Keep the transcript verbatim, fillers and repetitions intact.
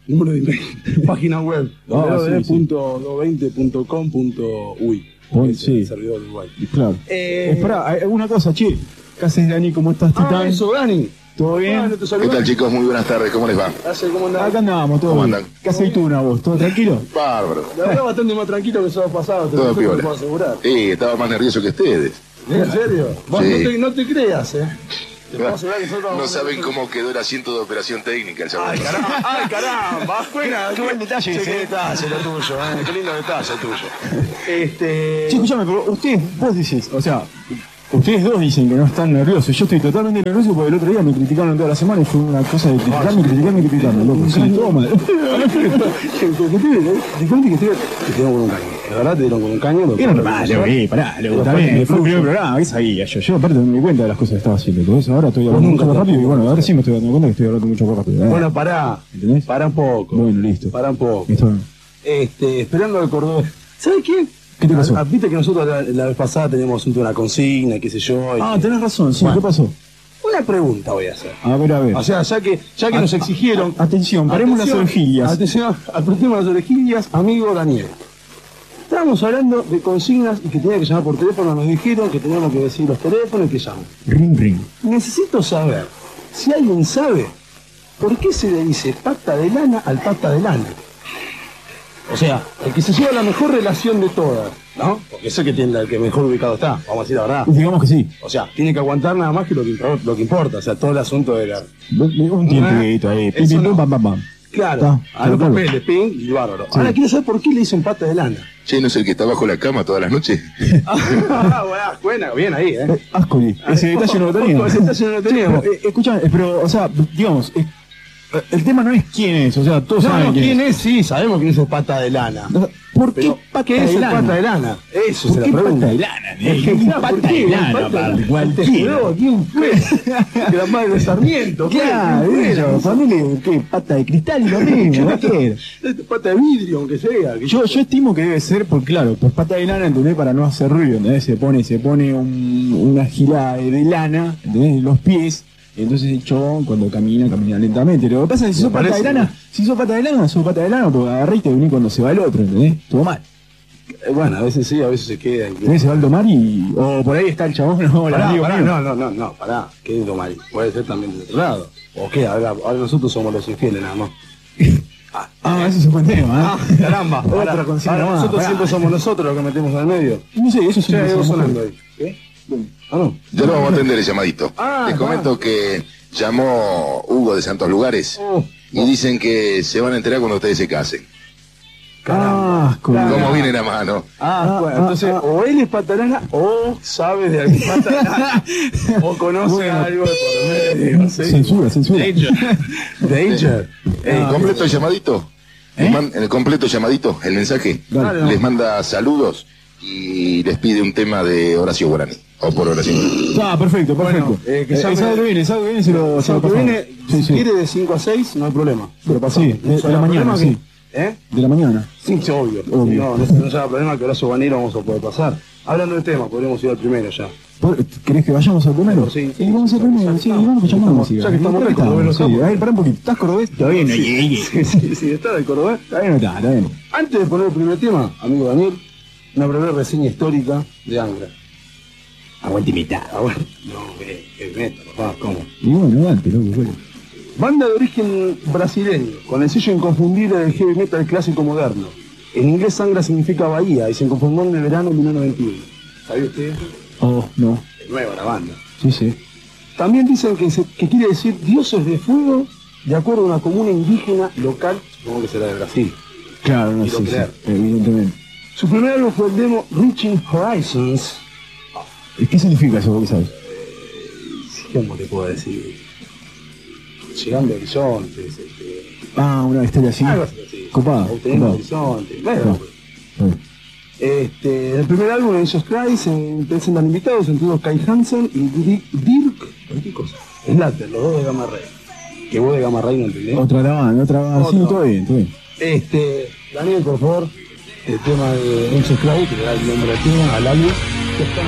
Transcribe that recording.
Número de email. Página web. Ah, w sí, punto doscientos veinte punto com punto uy. Bon, Es sí. el servidor de Uruguay. Claro. Eh, Esperá, hay una cosa, che. ¿Qué haces, Dani? ¿Cómo estás, Ah, Titán? eso, Dani. ¿Todo bien? Ah, ¿no te ¿Qué saludás? tal, chicos? Muy buenas tardes, ¿cómo les va? Hace, ¿Cómo andás? Acá andamos, todo ¿Cómo bien. andan? ¿Qué aceituna vos? ¿Todo tranquilo? Bárbaro. La verdad, bastante más tranquilo que el sábado pasado, te, Todo lo- te lo piola. puedo asegurar. Sí, estaba más nervioso que ustedes. ¿En serio? Vos Sí. no, te, no te creas, eh. Te puedo asegurar que nosotros No vamos a- saben cómo quedó el asiento de operación técnica el sábado. Ay, caramba, ay, caramba. Buena, Qué buen detalle Qué, ese, qué eh. detalle lo tuyo, eh. Qué lindo detalle el tuyo. Este. Sí, escuchame, pero ustedes, vos dices, o sea, ustedes dos dicen que no están nerviosos. Yo estoy totalmente nervioso porque el otro día me criticaron toda la semana y fue una cosa de criticarme, criticarme, criticarme, loco. Sí, todo mal. Diferente que te te dieron con un caño. La verdad te dieron con un caño. lo- Era normal, loco, eh, pará, loco, está bien, fue el primer programa, ¿qué sabía yo? Yo aparte no me di cuenta de las cosas que estaba haciendo, por eso ahora estoy hablando nunca mucho te- más rápido y bueno, ahora sí me estoy dando cuenta que estoy hablando mucho más rápido. ¿eh? Bueno, pará. ¿Entendés? Pará un poco. Bueno, listo. Pará un poco. Está bien. Este, esperando al cordobés. ¿Sabes qué? ¿Qué te pasó? Ah, Viste que nosotros la, la vez pasada teníamos una consigna, qué sé yo. y- Ah, tenés razón, sí, Bueno. ¿qué pasó? Una pregunta voy a hacer. A ver, a ver. O sea, ya que, ya que nos exigieron. Atención, paremos las Atención, orejillas. Atención, apretemos las orejillas, amigo Daniel. Estábamos hablando de consignas y que tenía que llamar por teléfono. Nos dijeron que teníamos que decir los teléfonos y que llamen. Ring, ring. Necesito saber si alguien sabe por qué se le dice pata de lana al pata de lana. O sea, el que se lleva la mejor relación de todas, ¿no? Porque es el que tiene el que mejor ubicado está, vamos a decir la verdad. Digamos que sí. O sea, tiene que aguantar nada más que lo que, impor- lo que importa. O sea, todo el asunto de la. Un tiempito ahí. Pim, Eso pim, no. pam, pam, pam. Claro, Está, a los tal cual. papeles, ping y bárbaro. Ahora quiero saber por qué le dicen pata de lana. Che, ¿no es el que está bajo la cama todas las noches? Ah, buena, buena, bien ahí, ¿eh? Eh, Ascoli, ese detalle no lo teníamos. Ese detalle no lo teníamos. Pero, eh, escuchame, eh, pero, o sea, digamos, eh, el tema no es quién es, o sea, todos No, saben no, quién, quién es, sí, sabemos quién es el pata de lana. es. ¿Por qué Pero, pata ¿qué es de el lana? pata de lana? Eso ¿Por se qué la pregunta. pata de lana? Eh, Claro, pata ¿por de qué? lana, Pata de para lana. cualquiera. Te ¿Quién fue? Que la madre de Sarmiento. fue, Claro, ¿quién fue? ellos, ponele, ¿qué? Pata de cristal y lo mismo, cualquiera. Este pata de vidrio, aunque sea. que Yo, yo estimo que debe ser, porque claro, pues pata de lana, ¿entendés? Para no hacer ruido, ¿entendés? Se pone, se pone un, una gilada de lana, ¿entendés? En los pies, y entonces el chabón cuando camina, camina lentamente. Lo que pasa es que si Me sos pata de parece, lana, si sos pata de lana, sos pata de lana, porque agarré y te venís cuando se va el otro, ¿entendés? Todo mal. Eh, Bueno, a veces sí, a veces se queda. ¿Entendés? Se va el tomar y... O por ahí está el chabón, no, el Pará, amigo pará, mío. no, no, no, no, pará, que es lo mal. Puede ser también del otro lado. ¿O qué? Ahora, ahora nosotros somos los infieles nada más. Ah, eso es un buen tema, ¿eh? Caramba, Otra ahora, consigna ahora más, nosotros pará. siempre somos nosotros los que metemos en el medio. No sé, eso sí Che, me hay algo parece sonando mejor. ahí. ¿Qué? Ah, no. Ya lo vamos a atender el llamadito. Ah, Les comento que llamó Hugo de Santos Lugares Oh, y dicen que se van a enterar cuando ustedes se casen. caramba. Ah, con- ¿Cómo viene la mano? Ah, Ah, bueno, ah, entonces, ah. o él es patalana o sabe de algún patalana, o conoce Bueno. algo de por medio. ¿sí? Censura, censura. Danger. Danger. ¿En el completo el llamadito? Les ¿Eh? man- En el completo llamadito, el mensaje, Dale. les manda saludos y les pide un tema de Horacio Guaraní. O por oración. Ah, perfecto, perfecto. Bueno, eh, que Eh, llame- el sábado que viene, el sábado que viene se lo, se O lo que pasamos. viene, Sí, si sí. quiere de cinco a seis, no hay problema. Pero pasamos. Sí, de- de Solo la el mañana, problema sí. que- ¿Eh? De la mañana. Sí, sí, obvio. Obvio. Sí, no, no, no sea problema que Horacio Banero vamos a poder pasar. Hablando del tema, podríamos ir al primero ya. ¿Por- ¿Querés que vayamos al primero? Sí, sí, Sí, vamos al sí, primero, ya sí, estamos, vamos que ya llamamos. estamos, ya que estamos acá, cordobés los sí. capos. A ver, pará un poquito. ¿Estás cordobés? Está bien, no llegué. Sí, sí, sí, está del Cordobés. Está bien, no está, está bien. Antes de poner el primer tema, amigo Daniel, una breve reseña histórica de Angra. Aguante mitad. Ah, bueno. No, que, que meta, papá, ¿cómo? Y bueno, aguante, loco, bueno. Banda de origen brasileño, con el sello inconfundible del heavy metal clásico moderno. En inglés Angra significa bahía y se conformó en el verano de mil novecientos noventa y uno. ¿Sabía usted eso? Oh, no. Es nueva la banda. Sí, sí. También dicen que, se- que quiere decir dioses de fuego, de acuerdo a una comuna indígena local, supongo que será de Brasil. Claro, no Quiero sé, sí, creer. evidentemente. Su primer álbum fue el demo Reaching Horizons. ¿Y ¿Qué significa eso, vos que sabes? ¿Cómo te puedo decir? Llegando a horizontes, este, Ah, una historia así. algo así. Copada, Obteniendo copada. horizontes. Ah, Bueno, ah. este, en el primer álbum de Jesus Christ se presentan invitados, entre ellos Kai Hansen y Dirk, Dirk ¿qué cosa? Slater, los dos de Gamma Ray. Que vos de Gamma Ray no entendés. Otra la banda, otra banda. Sí, Otro. todo bien, todo bien. Este, Daniel, por favor, el tema de Jesus Christ, que le da el nombre al tema, al álbum.